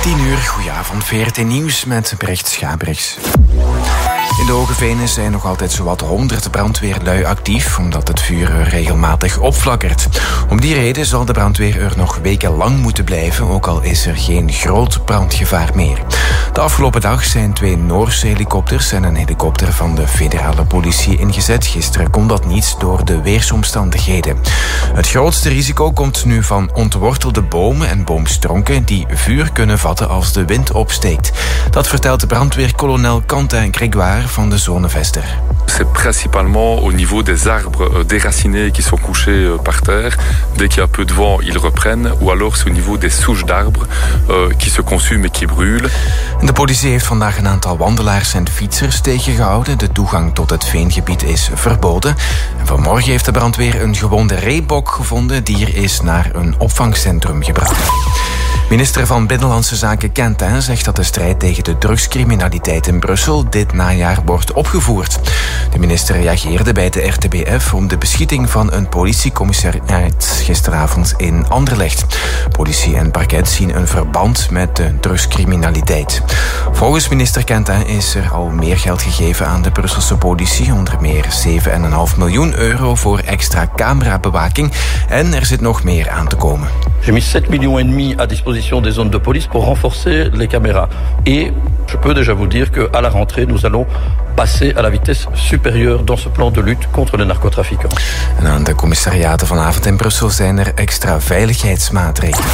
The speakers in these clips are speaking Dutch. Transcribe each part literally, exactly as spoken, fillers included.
tien uur, goedenavond, V R T Nieuws met Brecht Schabrichs. In de Hogevenen zijn nog altijd zowat honderd brandweerlui actief, omdat het vuur er regelmatig opflakkert. Om die reden zal de brandweer er nog wekenlang moeten blijven, ook al is er geen groot brandgevaar meer. De afgelopen dag zijn twee Noorse helikopters en een helikopter van de federale politie ingezet. Gisteren kon dat niet door de weersomstandigheden. Het grootste risico komt nu van ontwortelde bomen en boomstronken die vuur kunnen vatten als de wind opsteekt. Dat vertelt de brandweerkolonel Quentin Grégoire van de zone Vester. C'est principalement au niveau des arbres déracinés qui sont couchés par terre. Dès qu'il y a peu de vent, ils reprennent. Ou alors c'est au niveau des souches d'arbres euh, qui se consument et qui brûlent. De politie heeft vandaag een aantal wandelaars en fietsers tegengehouden. De toegang tot het veengebied is verboden. En vanmorgen heeft de brandweer een gewonde reebok gevonden. Die is naar een opvangcentrum gebracht. Minister van Binnenlandse Zaken Quentin zegt dat de strijd tegen de drugscriminaliteit in Brussel dit najaar wordt opgevoerd. De minister reageerde bij de R T B F om de beschieting van een politiecommissariat gisteravond in Anderlecht. Politie en parket zien een verband met de drugscriminaliteit. Volgens minister Quentin is er al meer geld gegeven aan de Brusselse politie, onder meer zeven komma vijf miljoen euro voor extra camerabewaking en er zit nog meer aan te komen. J'ai mis sept millions et demi à disposition des zones de police pour renforcer les caméras. Et je peux déjà vous dire qu'à la rentrée, nous allons passer à la vitesse supérieure dans ce plan de lutte contre les narcotrafiquants. En aan de commissariaten vanavond in Brussel zijn er extra veiligheidsmaatregelen.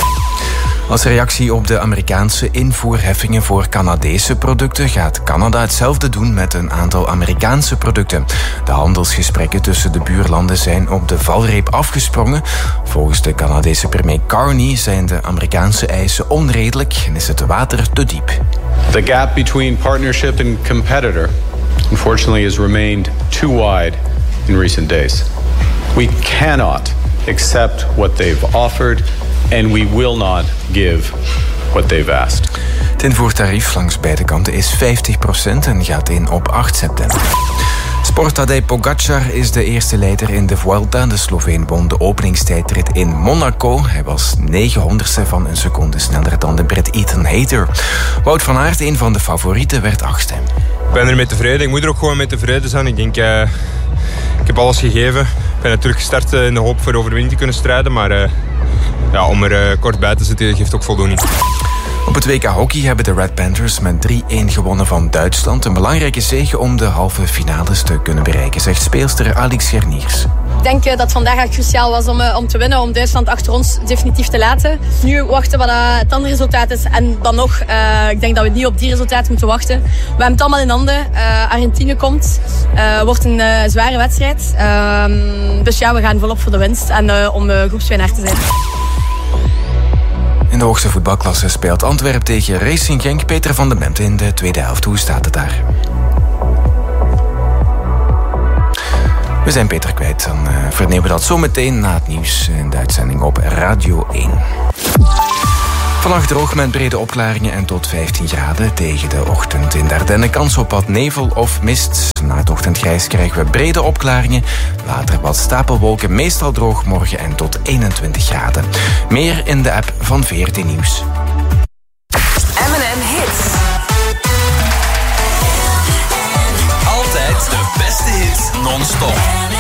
Als reactie op de Amerikaanse invoerheffingen voor Canadese producten gaat Canada hetzelfde doen met een aantal Amerikaanse producten. De handelsgesprekken tussen de buurlanden zijn op de valreep afgesprongen. Volgens de Canadese premier Carney zijn de Amerikaanse eisen onredelijk en is het water te diep. The gap between partnership and competitor, unfortunately, has remained too wide in recent days. We cannot accept what they've offered and we will not give what they've asked. Het invoertarief langs beide kanten is vijftig procent en gaat in op acht september. Sport Tadej Pogačar is de eerste leider in de Vuelta. De Sloveen won de openingstijdrit in Monaco. Hij was negenhonderdste van een seconde sneller dan de Brit Ethan Hayter. Wout van Aert, een van de favorieten, werd achtste. Ik ben ermee tevreden. Ik moet er ook gewoon mee tevreden zijn. Ik denk, uh, ik heb alles gegeven. Ik ben natuurlijk gestart uh, in de hoop voor overwinning te kunnen strijden. Maar uh, ja, om er uh, kort bij te zitten geeft ook voldoening. Op het W K Hockey hebben de Red Panthers met drie-een gewonnen van Duitsland. Een belangrijke zege om de halve finales te kunnen bereiken, zegt speelster Alex Gerniers. Ik denk dat het vandaag echt cruciaal was om, om te winnen, om Duitsland achter ons definitief te laten. Nu wachten wat het andere resultaat is. En dan nog, uh, ik denk dat we niet op die resultaten moeten wachten. We hebben het allemaal in handen. Uh, Argentinië komt. Uh, wordt een uh, zware wedstrijd. Uh, dus ja, we gaan volop voor de winst en uh, om uh, groepswinnaar te zijn. In de hoogste voetbalklasse speelt Antwerpen tegen Racing Genk. Peter van den Bent in de tweede helft. Hoe staat het daar? We zijn Peter kwijt. Dan uh, vernemen we dat zometeen na het nieuws in de uitzending op Radio één. Vannacht droog met brede opklaringen en tot vijftien graden. Tegen de ochtend in de Ardennen kans op wat nevel of mist. Na het ochtendgrijs krijgen we brede opklaringen. Later wat stapelwolken, meestal droog morgen en tot eenentwintig graden. Meer in de app van V R T Nieuws. M en M Hits. Altijd de beste hits non-stop.